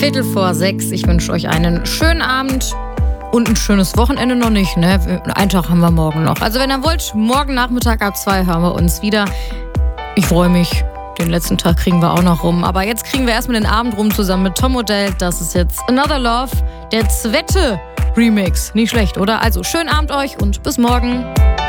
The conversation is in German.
5:15. Ich wünsche euch einen schönen Abend und ein schönes Wochenende noch nicht, ne? Einen Tag haben wir morgen noch. Also wenn ihr wollt, morgen Nachmittag ab 2 hören wir uns wieder. Ich freue mich. Den letzten Tag kriegen wir auch noch rum. Aber jetzt kriegen wir erstmal den Abend rum zusammen mit Tom Odell. Das ist jetzt Another Love, der zweite Remix. Nicht schlecht, oder? Also schönen Abend euch und bis morgen.